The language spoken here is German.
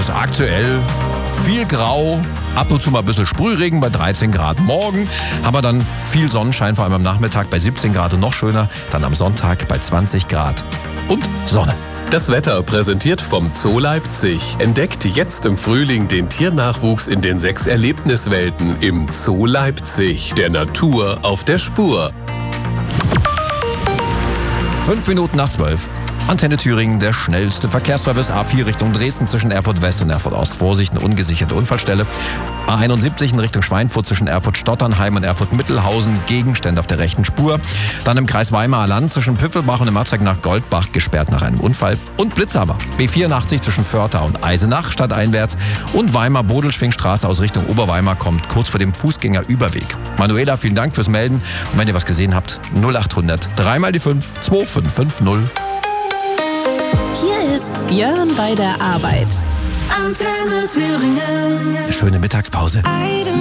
ist aktuell viel grau, ab und zu mal ein bisschen Sprühregen bei 13 Grad. Morgen haben wir dann viel Sonnenschein, vor allem am Nachmittag bei 17 Grad und noch schöner, dann am Sonntag bei 20 Grad und Sonne. Das Wetter präsentiert vom Zoo Leipzig. Entdeckt jetzt im Frühling den Tiernachwuchs in den 6 Erlebniswelten im Zoo Leipzig. Der Natur auf der Spur. 5 Minuten nach 12. Antenne Thüringen, der schnellste Verkehrsservice. A4 Richtung Dresden zwischen Erfurt West und Erfurt Ost. Vorsicht, eine ungesicherte Unfallstelle. A71 in Richtung Schweinfurt zwischen Erfurt-Stotternheim und Erfurt-Mittelhausen. Gegenstände auf der rechten Spur. Dann im Kreis Weimarer Land zwischen Püffelbach und dem Abzweig nach Goldbach gesperrt nach einem Unfall. Und Blitzhammer. B84 zwischen Förtha und Eisenach stadteinwärts. Und Weimar-Bodelschwingstraße aus Richtung Oberweimar kommt kurz vor dem Fußgängerüberweg. Manuela, vielen Dank fürs Melden. Und wenn ihr was gesehen habt, 0800 3 mal die 5 2550. Hier ist Jörn bei der Arbeit. Antenne Thüringen. Schöne Mittagspause.